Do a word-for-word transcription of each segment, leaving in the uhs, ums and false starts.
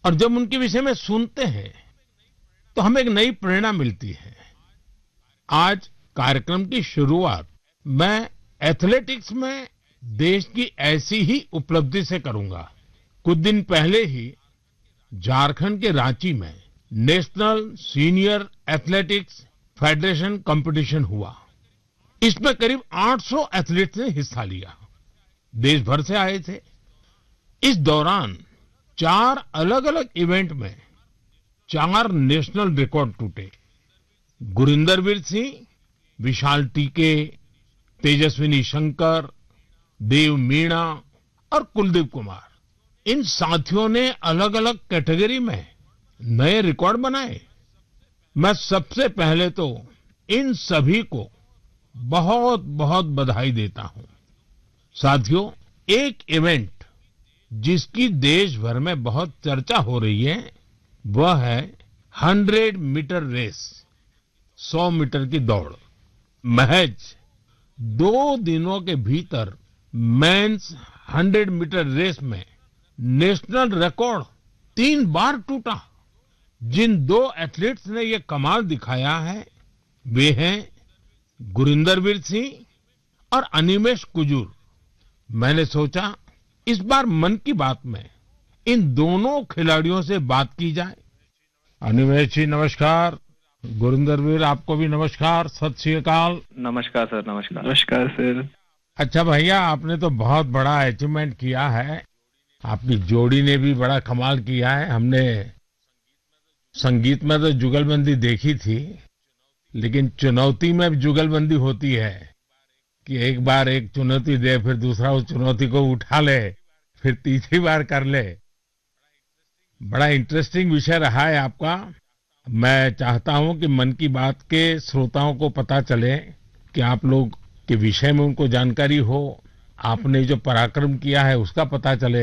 और जब उनके विषय में सुनते हैं तो हमें एक नई प्रेरणा मिलती है। आज कार्यक्रम की शुरुआत मैं एथलेटिक्स में देश की ऐसी ही उपलब्धि से करूंगा। कुछ दिन पहले ही झारखंड के रांची में national senior athletics federation competition हुआ। इसमें करीब आठ सौ एथलीट्स ने हिस्सा लिया, देश भर से आए थे। इस दौरान चार अलग अलग इवेंट में चार नेशनल रिकॉर्ड टूटे। गुरिंदरवीर सिंह, विशाल टीके, तेजस्विनी शंकर, देव मीणा और कुलदीप कुमार, इन साथियों ने अलग अलग कैटेगरी में नए रिकॉर्ड बनाए। मैं सबसे पहले तो इन सभी को बहुत बहुत बधाई देता हूं। साथियों, एक इवेंट जिसकी देश भर में बहुत चर्चा हो रही है वह है हंड्रेड मीटर रेस, सौ मीटर की दौड़। महज दो दिनों के भीतर मेंस हंड्रेड मीटर रेस में नेशनल रिकॉर्ड तीन बार टूटा। जिन दो एथलीट्स ने ये कमाल दिखाया है वे हैं गुरिंदरवीर सिंह और अनिमेष कुजूर। मैंने सोचा इस बार मन की बात में इन दोनों खिलाड़ियों से बात की जाए। अनिमेष जी नमस्कार, गुरिंदरवीर आपको भी नमस्कार, सत श्री अकाल। नमस्कार सर। नमस्कार नमस्कार सर। अच्छा भैया, आपने तो बहुत बड़ा अचीवमेंट किया है। आपकी जोड़ी ने भी बड़ा कमाल किया है। हमने संगीत में तो जुगलबंदी देखी थी, लेकिन चुनौती में भी जुगलबंदी होती है कि एक बार एक चुनौती दे, फिर दूसरा उस चुनौती को उठा ले, फिर तीसरी बार कर ले। बड़ा इंटरेस्टिंग विषय रहा है आपका। मैं चाहता हूं कि मन की बात के श्रोताओं को पता चले कि आप लोग के विषय में उनको जानकारी हो, आपने जो पराक्रम किया है उसका पता चले।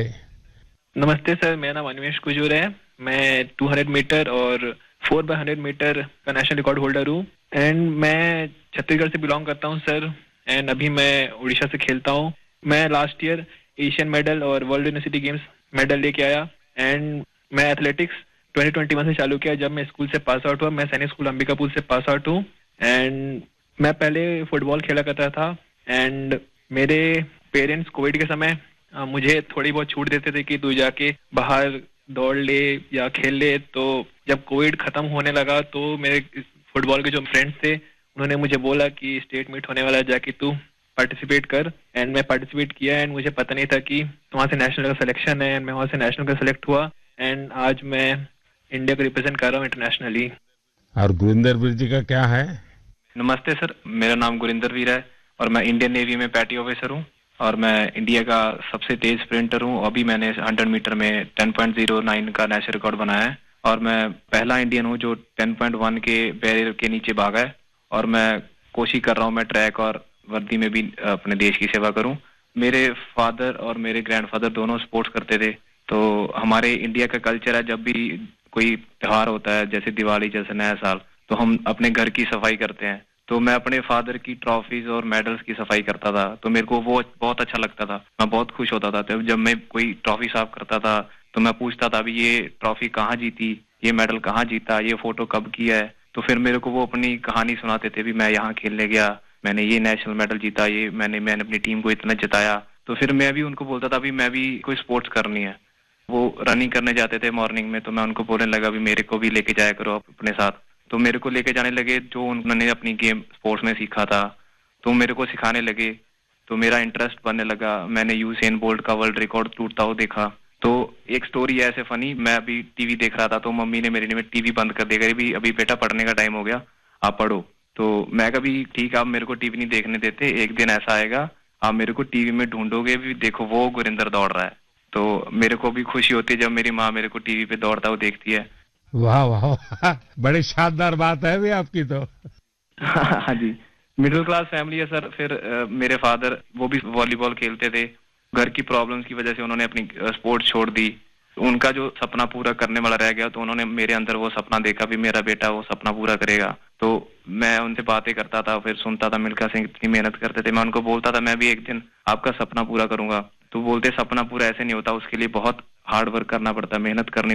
नमस्ते सर, मेरा नाम अनिमेष कुजूर है। मैं दो सौ मीटर और फोर बाय हंड्रेड मीटर का नेशनल रिकॉर्ड होल्डर हूँ एंड मैं छत्तीसगढ़ से बिलोंग करता हूँ सर। एंड अभी मैं उड़ीसा से खेलता हूँ। मैं लास्ट ईयर एशियन मेडल और वर्ल्ड यूनिवर्सिटी गेम्स मेडल लेके आया एंड मैं एथलेटिक्स ट्वेंटी ट्वेंटी वन से चालू किया जब मैं स्कूल से पास आउट हुआ। मैं सैनिक स्कूल अंबिकापुर से पास आउट हूँ एंड मैं पहले फुटबॉल खेला करता था एंड मेरे पेरेंट्स कोविड के समय आ, मुझे थोड़ी बहुत छूट देते थे कि तू जाके बाहर दौड़ ले या खेल ले। तो जब कोविड खत्म होने लगा तो मेरे फुटबॉल के जो फ्रेंड्स थे उन्होंने मुझे बोला कि स्टेट मीट होने वाला है, जाके तू पार्टिसिपेट कर। एंड मैं पार्टिसिपेट किया एंड मुझे पता नहीं था कि वहाँ से नेशनल का सिलेक्शन है एंड मैं वहाँ से नेशनल का सिलेक्ट हुआ एंड आज मैं इंडिया को रिप्रेजेंट कर रहा हूँ इंटरनेशनली। और गुरिंदरवीर जी का क्या है? नमस्ते सर, मेरा नाम गुरिंदरवीर है और मैं इंडियन नेवी में पैटी ऑफिसर हूँ और मैं इंडिया का सबसे तेज स्प्रिंटर हूँ। अभी मैंने हंड्रेड मीटर में टेन पॉइंट ज़ीरो नाइन का नेशनल रिकॉर्ड बनाया है और मैं पहला इंडियन हूँ जो टेन पॉइंट वन के बैरियर के नीचे भागा है और मैं कोशिश कर रहा हूँ मैं ट्रैक और वर्दी में भी अपने देश की सेवा करूँ। मेरे फादर और मेरे ग्रैंडफादर दोनों स्पोर्ट्स करते थे, तो हमारे इंडिया का कल्चर है जब भी कोई त्योहार होता है जैसे दिवाली जैसे नया साल, तो हम अपने घर की सफाई करते हैं। तो मैं अपने फादर की ट्रॉफीज और मेडल्स की सफाई करता था, तो मेरे को वो बहुत अच्छा लगता था। मैं बहुत खुश होता था तब जब मैं कोई ट्रॉफी साफ करता था तो मैं पूछता था अभी ये ट्रॉफी कहाँ जीती, ये मेडल कहाँ जीता, ये फोटो कब किया है। तो फिर मेरे को वो अपनी कहानी सुनाते थे भी मैं यहाँ खेलने गया, मैंने ये नेशनल मेडल जीता, ये मैंने मैंने अपनी टीम को इतना जिताया। तो फिर मैं भी उनको बोलता था भी मैं भी कोई स्पोर्ट्स करनी है। वो रनिंग करने जाते थे मॉर्निंग में, तो मैं उनको बोलने लगा भी मेरे को भी लेके जाया करो अपने साथ। तो मेरे को लेके जाने लगे, जो उन्होंने अपनी गेम स्पोर्ट्स में सीखा था तो मेरे को सिखाने लगे, तो मेरा इंटरेस्ट बनने लगा। मैंने यूसेन बोल्ट का वर्ल्ड रिकॉर्ड टूटता हुआ देखा। तो एक स्टोरी है ऐसे फनी, मैं अभी टीवी देख रहा था तो मम्मी ने मेरे लिए टीवी बंद कर दिया, भी अभी बेटा पढ़ने का टाइम हो गया, आप पढ़ो। तो मैं कभी ठीक है, आप मेरे को टीवी नहीं देखने देते, एक दिन ऐसा आएगा आप मेरे को टीवी में ढूंढोगे भी, देखो वो गुरिंदर दौड़ रहा है। तो मेरे को भी खुशी होती है जब मेरी माँ मेरे को टीवी पे दौड़ता हुआ देखती है। वाह वाह, बड़ी शानदार बात है भी आपकी तो। हाँ जी, मिडिल क्लास फैमिली है सर। फिर आ, मेरे फादर वो भी वॉलीबॉल खेलते थे, घर की प्रॉब्लम्स की वजह से उन्होंने अपनी स्पोर्ट्स छोड़ दी। उनका जो सपना पूरा करने वाला रह गया, तो उन्होंने मेरे अंदर वो सपना देखा भी मेरा बेटा वो सपना पूरा करेगा। तो मैं उनसे बातें करता था, फिर सुनता था मिल्खा सिंह इतनी मेहनत करते थे, मैं उनको बोलता था मैं भी एक दिन आपका सपना पूरा करूंगा। तो बोलते सपना पूरा ऐसे नहीं होता, उसके लिए बहुत हार्ड वर्क करना पड़ता है, मेहनत करनी